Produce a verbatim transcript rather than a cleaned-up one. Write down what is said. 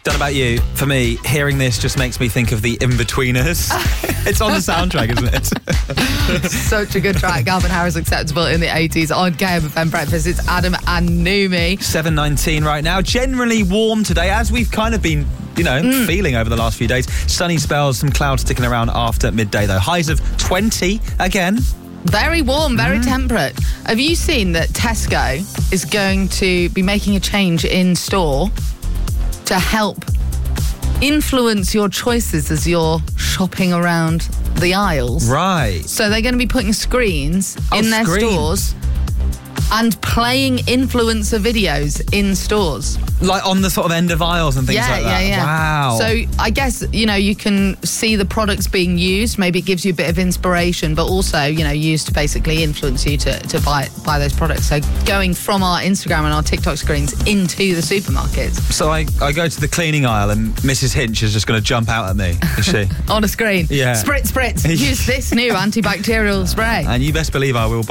Don't know about you. For me, hearing this just makes me think of the In-Betweeners. It's on the soundtrack, isn't it? Such a good track. Calvin Harris acceptable in the eighties on K M F M Breakfast. It's Adam and Numi. seven nineteen right now. Generally warm today, as we've kind of been, you know, mm. feeling over the last few days. Sunny spells, some clouds sticking around after midday, though. Highs of twenty again. Very warm, very mm. temperate. Have you seen that Tesco is going to be making a change in store to help influence your choices as you're shopping around the aisles? Right. So they're going to be putting screens oh, in their screen. stores and playing influencer videos in stores. Like on the sort of end of aisles and things yeah, like that? Yeah, yeah, Wow. So I guess, you know, you can see the products being used. Maybe it gives you a bit of inspiration, but also, you know, used to basically influence you to, to buy buy those products. So going from our Instagram and our TikTok screens into the supermarkets. So I, I go to the cleaning aisle and Missus Hinch is just going to jump out at me, is she? On a screen. Yeah. Spritz, spritz. Use this new antibacterial spray. And you best believe I will